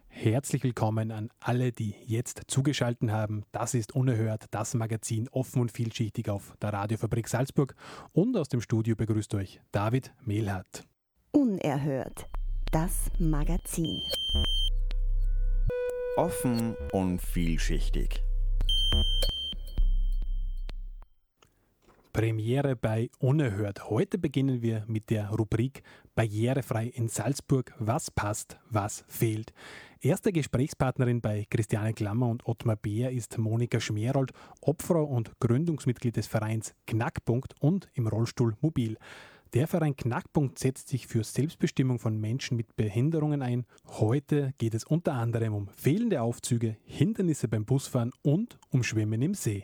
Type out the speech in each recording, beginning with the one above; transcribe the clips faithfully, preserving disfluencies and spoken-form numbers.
Herzlich willkommen an alle, die jetzt zugeschaltet haben. Das ist Unerhört, das Magazin offen und vielschichtig auf der Radiofabrik Salzburg. Und aus dem Studio begrüßt euch David Mehlhardt. Unerhört, das Magazin. Offen und vielschichtig. Premiere bei Unerhört. Heute beginnen wir mit der Rubrik Barrierefrei in Salzburg. Was passt, was fehlt? Erste Gesprächspartnerin bei Christiane Klammer und Ottmar Beer ist Monika Schmerold, Obfrau und Gründungsmitglied des Vereins Knackpunkt und im Rollstuhl mobil. Der Verein Knackpunkt setzt sich für Selbstbestimmung von Menschen mit Behinderungen ein. Heute geht es unter anderem um fehlende Aufzüge, Hindernisse beim Busfahren und um Schwimmen im See.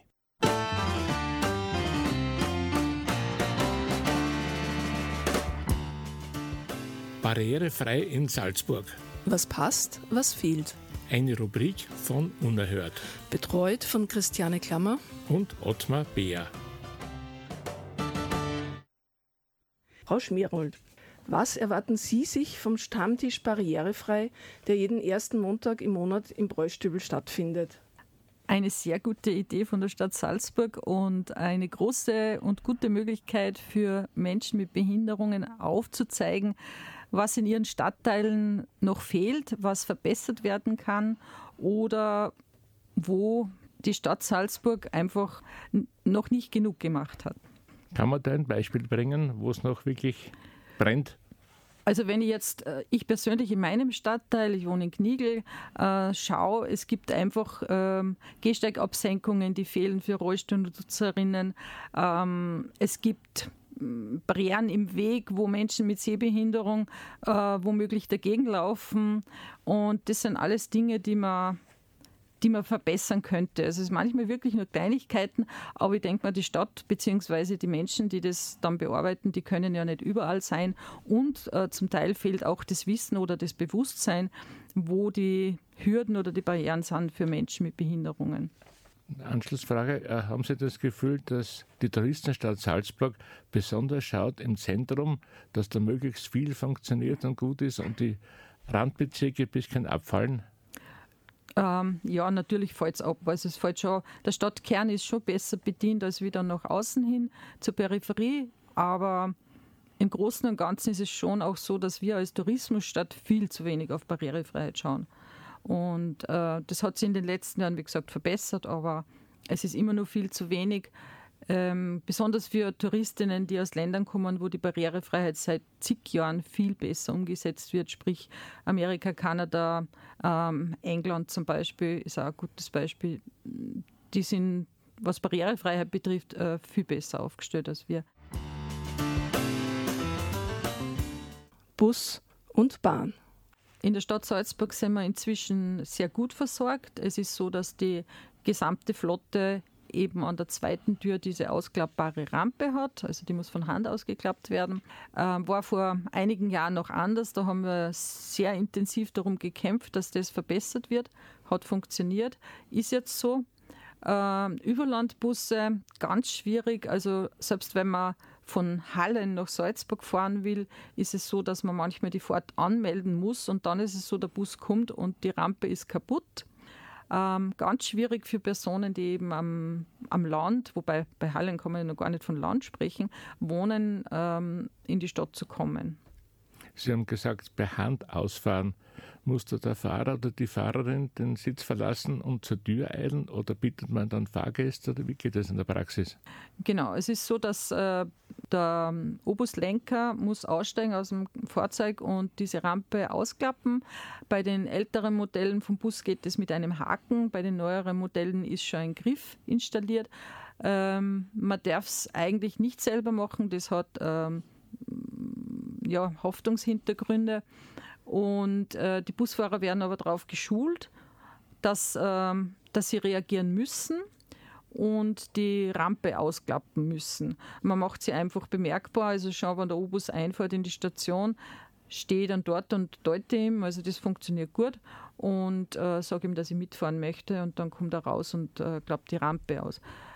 Barrierefrei in Salzburg. Was passt, was fehlt. Eine Rubrik von Unerhört. Betreut von Christiane Klammer und Ottmar Beer. Frau Schmerold, was erwarten Sie sich vom Stammtisch Barrierefrei, der jeden ersten Montag im Monat im Bräustübel stattfindet? Eine sehr gute Idee von der Stadt Salzburg und eine große und gute Möglichkeit für Menschen mit Behinderungen aufzuzeigen, was in ihren Stadtteilen noch fehlt, was verbessert werden kann oder wo die Stadt Salzburg einfach noch nicht genug gemacht hat. Kann man da ein Beispiel bringen, wo es noch wirklich brennt? Also wenn ich jetzt, ich persönlich in meinem Stadtteil, ich wohne in Knigl, äh, schaue, es gibt einfach ähm, Gehsteigabsenkungen, die fehlen für Rollstuhlnutzerinnen. Ähm, es gibt Barrieren im Weg, wo Menschen mit Sehbehinderung äh, womöglich dagegen laufen. Und das sind alles Dinge, die man die man verbessern könnte. Also es ist manchmal wirklich nur Kleinigkeiten, aber ich denke mal, die Stadt bzw. die Menschen, die das dann bearbeiten, die können ja nicht überall sein und äh, zum Teil fehlt auch das Wissen oder das Bewusstsein, wo die Hürden oder die Barrieren sind für Menschen mit Behinderungen. Anschlussfrage, äh, haben Sie das Gefühl, dass die Touristenstadt Salzburg besonders schaut im Zentrum, dass da möglichst viel funktioniert und gut ist und die Randbezirke ein bisschen abfallen? Ähm, ja, natürlich fällt es ab. Also es fällt schon, der Stadtkern ist schon besser bedient als wieder nach außen hin zur Peripherie, aber im Großen und Ganzen ist es schon auch so, dass wir als Tourismusstadt viel zu wenig auf Barrierefreiheit schauen. Und äh, das hat sich in den letzten Jahren, wie gesagt, verbessert, aber es ist immer noch viel zu wenig. Ähm, besonders für Touristinnen, die aus Ländern kommen, wo die Barrierefreiheit seit zig Jahren viel besser umgesetzt wird, sprich Amerika, Kanada, ähm, England zum Beispiel ist auch ein gutes Beispiel. Die sind, was Barrierefreiheit betrifft, äh, viel besser aufgestellt als wir. Bus und Bahn. In der Stadt Salzburg sind wir inzwischen sehr gut versorgt. Es ist so, dass die gesamte Flotte eben an der zweiten Tür diese ausklappbare Rampe hat, also die muss von Hand ausgeklappt werden. Ähm, war vor einigen Jahren noch anders, da haben wir sehr intensiv darum gekämpft, dass das verbessert wird, hat funktioniert, ist jetzt so. Ähm, Überlandbusse, ganz schwierig, also selbst wenn man von Hallen nach Salzburg fahren will, ist es so, dass man manchmal die Fahrt anmelden muss und dann ist es so, der Bus kommt und die Rampe ist kaputt. Ähm, ganz schwierig für Personen, die eben am, am Land, wobei bei Hallen kann man ja noch gar nicht von Land sprechen, wohnen, ähm, in die Stadt zu kommen. Sie haben gesagt, per Hand ausfahren. Muss da der Fahrer oder die Fahrerin den Sitz verlassen und zur Tür eilen oder bittet man dann Fahrgäste oder wie geht das in der Praxis? Genau, es ist so, dass äh, der Obuslenker muss aussteigen aus dem Fahrzeug und diese Rampe ausklappen. Bei den älteren Modellen vom Bus geht es mit einem Haken, bei den neueren Modellen ist schon ein Griff installiert. Ähm, man darf es eigentlich nicht selber machen, das hat ähm, ja, Haftungshintergründe. Und äh, die Busfahrer werden aber darauf geschult, dass, äh, dass sie reagieren müssen und die Rampe ausklappen müssen. Man macht sie einfach bemerkbar, also schon, wenn der Obus einfährt in die Station, stehe dann dort und deute ihm, also das funktioniert gut und äh, sage ihm, dass ich mitfahren möchte und dann kommt er raus und äh, klappt die Rampe aus.